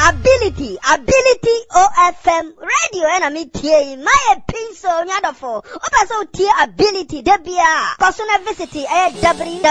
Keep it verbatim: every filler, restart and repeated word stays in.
ability, ability O F M radio and me tie my pin so nyadofo. Opa so tie ability debia. Personal visit eh w